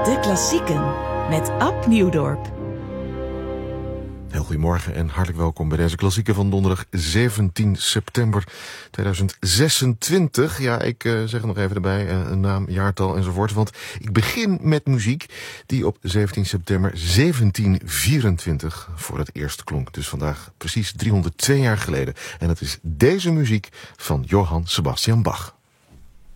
De klassieken met Ab Nieuwdorp. Heel goedemorgen en hartelijk welkom bij deze klassieken van donderdag 17 september 2026. Ja, ik zeg er nog even erbij, een naam, jaartal enzovoort. Want ik begin met muziek die op 17 september 1724 voor het eerst klonk. Dus vandaag precies 302 jaar geleden. En dat is deze muziek van Johann Sebastian Bach.